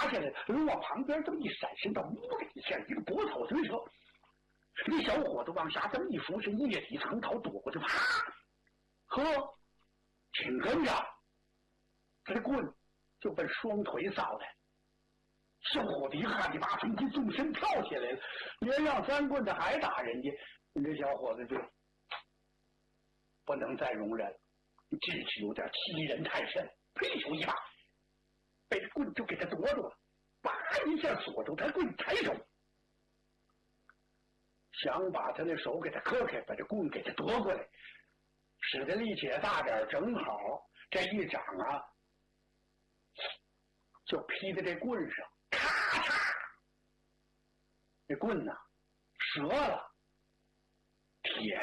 下来，人往旁边这么一闪身，到屋里像一个波涛推车。这小伙子往下这么一俯身，腋底藏头躲过去，啪！呵，紧跟着他的棍就奔双腿扫来。小伙子一看，你把从地纵身跳起来了，连让三棍子还打人家，这小伙子就不能再容忍了，志气有点欺人太甚，呸手一把，被棍就给他夺住了，叭一下锁住他棍，抬手想把他的手给他磕开，把这棍给他夺过来，使得力气也大点，正好这一掌啊，就劈在这棍上，咔嚓，这棍呢折了，铁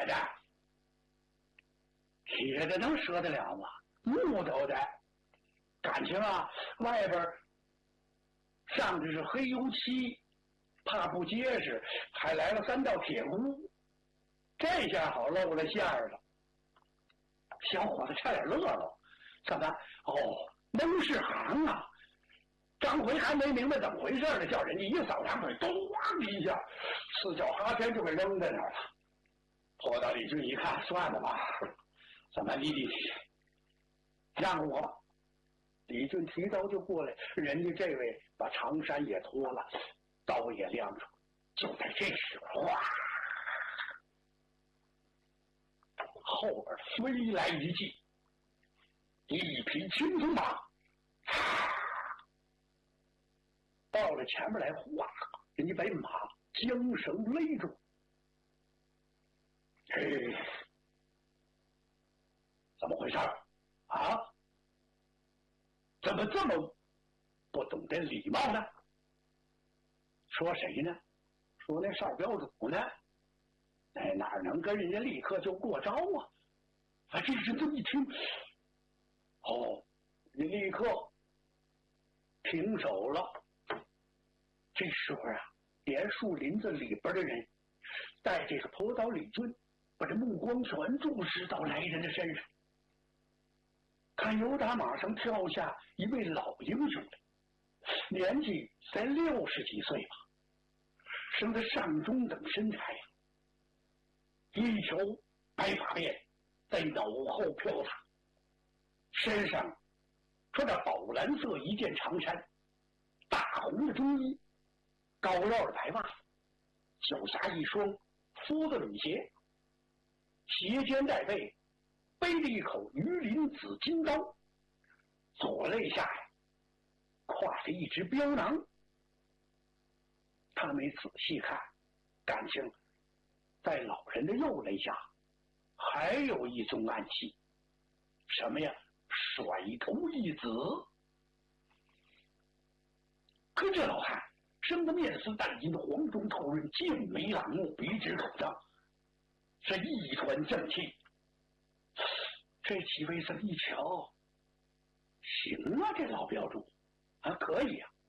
的能折得了吗？木头的，感情啊，外边上的是黑油漆，怕不结实，还来了3道铁箍，这下好露了馅儿了。小伙子差点乐了，怎么？哦，蒙是行啊！张回还没明白怎么回事呢，叫人家一扫两腿，咚一下，四脚哈天就给扔在那儿了。破到李俊一看，算了吧，怎么你让我吧。李俊提刀就过来，人家这位把长衫也脱了，刀也亮出，就在这时候，哗，后边飞来一骑，一匹青鬃马，到了前面来，哗，人家把马缰绳勒住。怎么回事啊？怎么这么不懂得礼貌呢？说谁呢？说那少标主呢？哪能跟人家立刻就过招啊？这人这么一听，哦，你立刻停手了。这时候啊，连树林子里边的人带这个头刀李俊，把这目光全注视到来人的身上，看由打马上跳下一位老英雄来，年纪才60几岁吧，生得上中等身材，一条白发辫在脑后飘洒，身上穿着宝蓝色一件长衫，大红的中衣，高腰的白袜子，脚下一双夫子履鞋，斜肩带背，背着一口鱼鳞紫金刀，左肋下呀挎着一只镖囊。他没仔细看，感情在老人的右肋下还有一宗暗器，什么呀？甩头一子。可这老汉生得面似淡银，黄中透润，剑眉朗目，鼻直口张，是一团正气。这几位这么一瞧，行啊，这老镖主啊，可以啊。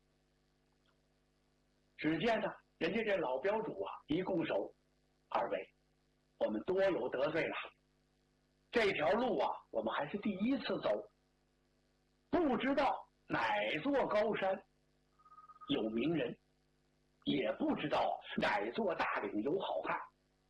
只见呢，人家这老镖主啊，一拱手，二位，我们多有得罪了。这条路啊，我们还是第一次走，不知道哪座高山有名人，也不知道哪座大岭有好汉。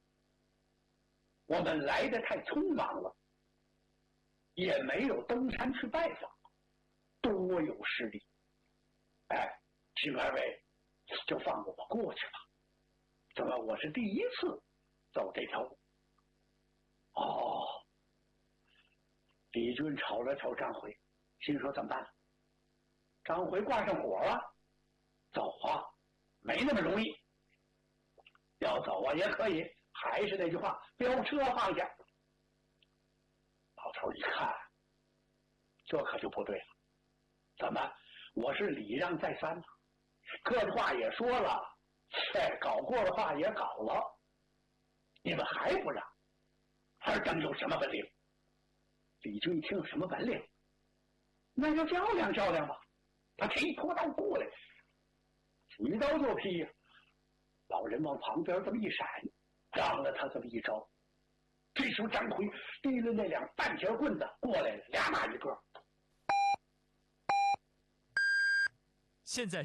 我们来得太匆忙了，也没有登山去拜访，多有失礼。请二位就放我过去吧。怎么我是第一次走这条路？哦，李俊瞅了瞅张回，心说怎么办？张回挂上火了，走啊，没那么容易。要走啊也可以，还是那句话，飙车放下。老头一看，这可就不对了。怎么？我是礼让再三呢？客气话也说了，搞过的话也搞了，你们还不让？二等有什么本领？李俊一听有什么本领，那就较量较量吧。他提拖刀过来，举刀就劈呀。老人往旁边这么一闪，让了他这么一招。这时候张奎提了那两半截棍子过来了，俩打一个。 现在